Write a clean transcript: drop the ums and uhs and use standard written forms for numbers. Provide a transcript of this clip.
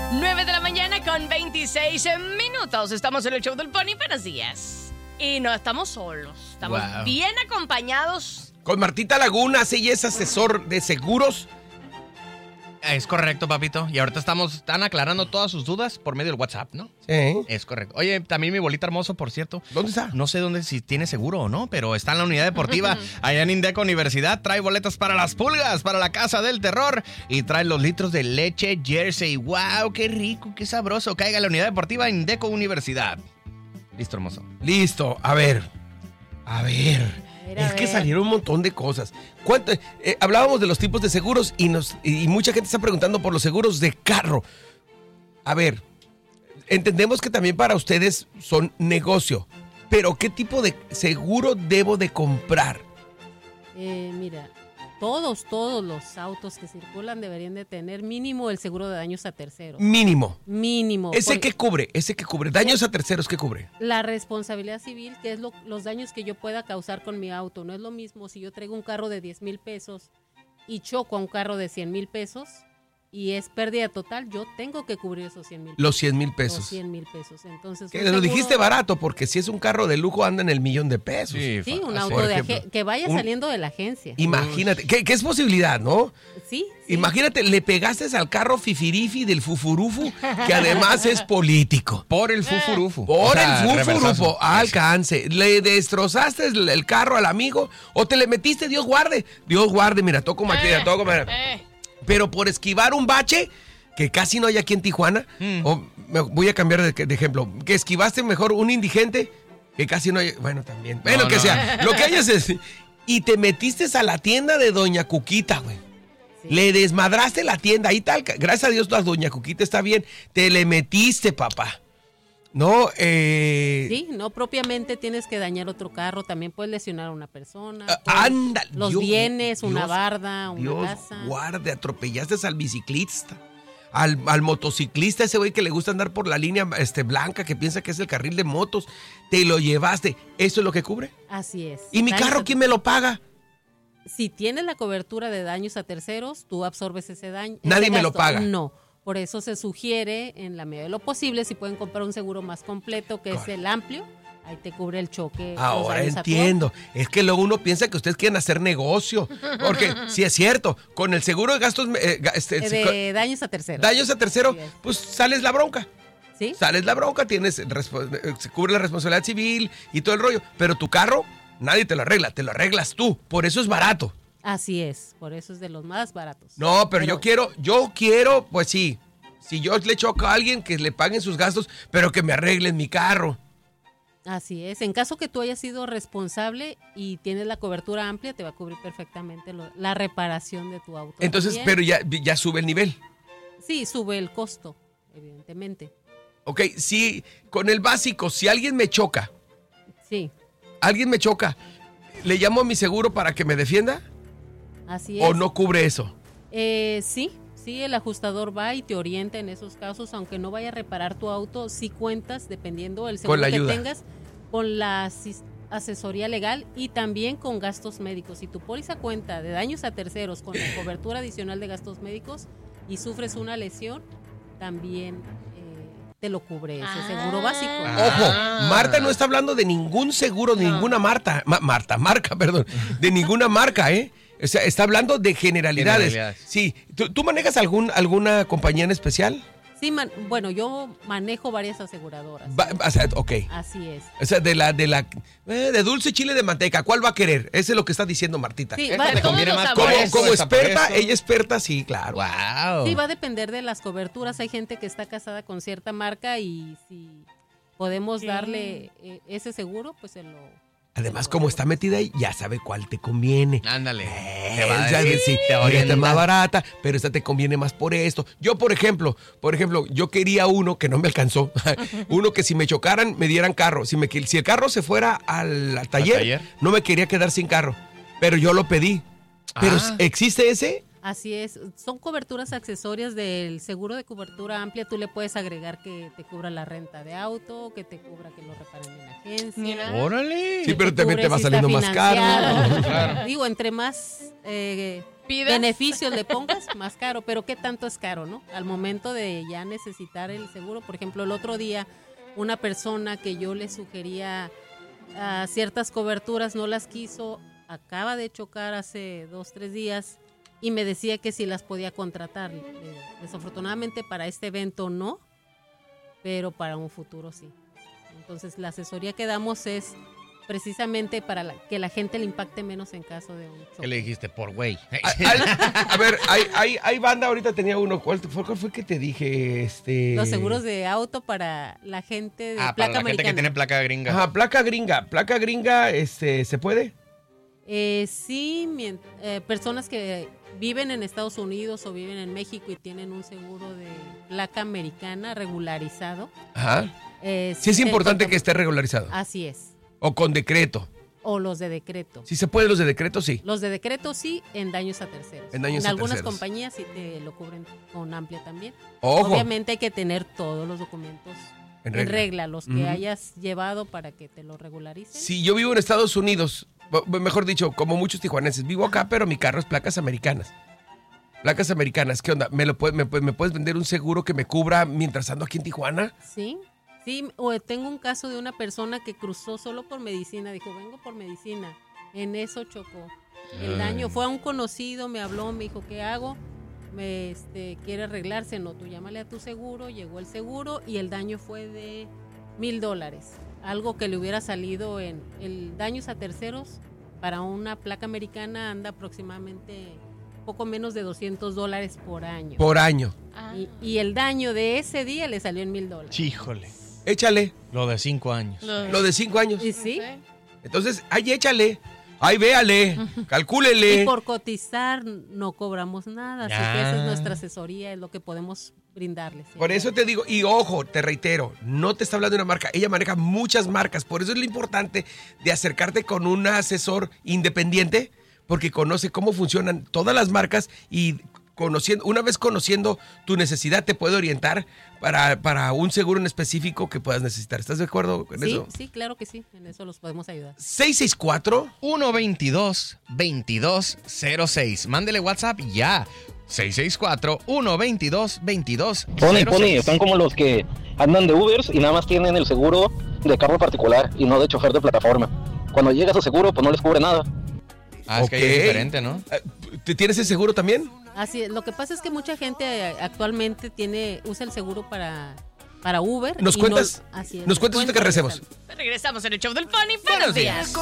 9:26 a.m. Estamos en el show del Pony. Buenos días. Y no estamos solos. Estamos bien acompañados. Con Martita Laguna, ella es asesor de seguros. Es correcto, papito. Y ahorita están aclarando todas sus dudas por medio del WhatsApp, ¿no? Sí. Es correcto. Oye, también mi bolita hermoso, por cierto. ¿Dónde está? No sé si tiene seguro o no, pero está en la unidad deportiva allá en Indeco Universidad. Trae boletas para las pulgas, para la Casa del Terror. Y trae los litros de leche Jersey. ¡Wow! ¡Qué rico! ¡Qué sabroso! Caiga a la unidad deportiva Indeco Universidad. Listo, hermoso. Listo. A ver. Es que salieron un montón de cosas. Hablábamos de los tipos de seguros y mucha gente está preguntando por los seguros de carro. A ver, entendemos que también para ustedes son negocio, pero ¿qué tipo de seguro debo de comprar? Mira, todos los autos que circulan deberían de tener mínimo el seguro de daños a terceros. Mínimo. ¿Ese qué cubre? Daños a terceros, ¿qué cubre? La responsabilidad civil, que es los daños que yo pueda causar con mi auto. No es lo mismo si yo traigo un carro de 10,000 pesos y choco a un carro de 100,000 pesos y es pérdida total, yo tengo que cubrir esos 100,000 pesos. Los 100,000 pesos. Los 100,000 pesos. Entonces, que lo dijiste barato, porque si es un carro de lujo anda en el $1,000,000 de pesos. Sí, un auto que vaya saliendo de la agencia. Imagínate, que es posibilidad, ¿no? Sí. Imagínate, le pegaste al carro fifirifi del fufurufu, que además es político. Por el fufurufu. El fufurufu, alcance. Le destrozaste el carro al amigo o te le metiste, Dios guarde, mira, toco madera. Pero por esquivar un bache, que casi no hay aquí en Tijuana, o voy a cambiar de ejemplo, que esquivaste mejor un indigente, que casi no hay, bueno, también, sea, lo que hayas es, y te metiste a la tienda de Doña Cuquita, güey. Sí. Le desmadraste la tienda, ahí tal, gracias a Dios, Doña Cuquita está bien, te le metiste, papá. No, Sí, no propiamente tienes que dañar otro carro, también puedes lesionar a una persona. Anda, los bienes, una barda, una casa. Guarde, atropellaste al biciclista, al motociclista, ese güey que le gusta andar por la línea blanca, que piensa que es el carril de motos, te lo llevaste, ¿eso es lo que cubre? Así es. ¿Y mi carro quién me lo paga? Si tienes la cobertura de daños a terceros, tú absorbes ese daño. Nadie me lo paga. No. Por eso se sugiere, en la medida de lo posible, si pueden comprar un seguro más completo, que es el amplio, ahí te cubre el choque. Ahora entiendo. Es que luego uno piensa que ustedes quieren hacer negocio. Porque, sí es cierto, con el seguro de gastos... de daños a terceros. Daños a tercero, pues sales la bronca. ¿Sí? Sales la bronca, se cubre la responsabilidad civil y todo el rollo. Pero tu carro, nadie te lo arregla, te lo arreglas tú. Por eso es barato. Así es, por eso es de los más baratos. No, pero yo quiero, pues sí, si yo le choco a alguien, que le paguen sus gastos, pero que me arreglen mi carro. Así es, en caso que tú hayas sido responsable y tienes la cobertura amplia, te va a cubrir perfectamente la reparación de tu auto. Entonces, también. pero ya sube el nivel. Sí, sube el costo, evidentemente. Ok, sí, con el básico, si alguien me choca. Sí. ¿Le llamo a mi seguro para que me defienda? Así es. ¿O no cubre eso? Sí, el ajustador va y te orienta en esos casos, aunque no vaya a reparar tu auto, si cuentas, dependiendo del seguro que tengas, con la asesoría legal y también con gastos médicos. Si tu póliza cuenta de daños a terceros con la cobertura adicional de gastos médicos y sufres una lesión, también te lo cubre ese seguro básico. Ojo, Marta no está hablando de ningún seguro, de ninguna marca, de ninguna marca, ¿eh? O sea, está hablando de generalidades. Sí, ¿tú manejas alguna compañía en especial? Sí, bueno, yo manejo varias aseguradoras. Ok. Así es. O sea, de dulce chile de manteca, ¿cuál va a querer? Eso es lo que está diciendo Martita. Sí, te conviene más como experta, ella experta, sí, claro. Wow. Sí, va a depender de las coberturas. Hay gente que está casada con cierta marca y si podemos darle ese seguro, pues se lo... Además, como está metida ahí, ya sabe cuál te conviene. Ándale. Te va a decir, esta es más barata, pero esta te conviene más por esto. Yo, por ejemplo, yo quería uno que no me alcanzó. Uno que si me chocaran, me dieran carro. Si el carro se fuera al taller, no me quería quedar sin carro. Pero yo lo pedí. Pero ¿existe ese? Así es, son coberturas accesorias del seguro de cobertura amplia. Tú le puedes agregar que te cubra la renta de auto, que te cubra que lo reparen en la agencia. ¡Órale! Sí, pero también te va saliendo más caro. Claro. Digo, entre más beneficios le pongas, más caro. Pero ¿qué tanto es caro, no? Al momento de ya necesitar el seguro. Por ejemplo, el otro día, una persona que yo le sugería ciertas coberturas no las quiso, acaba de chocar hace 2-3 días y me decía que si las podía contratar. Desafortunadamente para este evento no, pero para un futuro sí. Entonces la asesoría que damos es precisamente para que la gente le impacte menos en caso de un choque. ¿Qué le dijiste? Por güey. A ver, hay banda, ahorita tenía uno. ¿Cuál fue que te dije? Los seguros de auto para la gente de placa para la americana. gente que tiene placa gringa. Ajá, placa gringa. ¿Placa gringa se puede? Sí, personas que viven en Estados Unidos o viven en México y tienen un seguro de placa americana regularizado. Ajá. Sí es importante que esté regularizado. Así es. O con decreto. O los de decreto. Si se puede los de decreto, sí. Los de decreto sí, en daños a terceros. En algunas compañías sí te lo cubren con amplia también. Ojo. Obviamente hay que tener todos los documentos en regla, los que hayas llevado para que te lo regularicen. Si yo vivo en Estados Unidos, mejor dicho, como muchos tijuanenses, vivo acá, pero mi carro es placas americanas. Placas americanas, ¿qué onda? ¿Me puedes vender un seguro que me cubra mientras ando aquí en Tijuana? Sí. Sí, o tengo un caso de una persona que cruzó solo por medicina, dijo, vengo por medicina, en eso chocó. El daño fue a un conocido, me habló, me dijo, ¿qué hago? Quiere arreglarse, no, tú llámale a tu seguro, llegó el seguro y el daño fue de $1,000, algo que le hubiera salido en el daños a terceros para una placa americana anda aproximadamente poco menos de $200 por año. Por año. Y el daño de ese día le salió en $1,000. Híjole. Échale. Lo de 5 años. Lo de 5 años. ¿Y sí? Entonces, ahí échale. Ahí véale. Calcúlele. Y por cotizar no cobramos nada. Así que esa es nuestra asesoría, es lo que podemos brindarles. ¿Sí? Por eso te digo, y ojo, te reitero, no te está hablando de una marca. Ella maneja muchas marcas. Por eso es lo importante de acercarte con un asesor independiente, porque conoce cómo funcionan todas las marcas y una vez conociendo tu necesidad, te puede orientar para un seguro en específico que puedas necesitar. ¿Estás de acuerdo con eso? Sí, claro que sí. En eso los podemos ayudar. 664-122-2206. Mándele WhatsApp ya. 664-122-2206. Pony, están como los que andan de Ubers y nada más tienen el seguro de carro particular y no de chofer de plataforma. Cuando llega su seguro, pues no les cubre nada. Es que ahí es diferente, ¿no? ¿Tienes el seguro también? Así es. Lo que pasa es que mucha gente actualmente usa el seguro para Uber. ¿Nos cuentas? Así es. ¿Nos cuentas ahorita que regresemos? Regresamos en el show del Pony. Buenos días.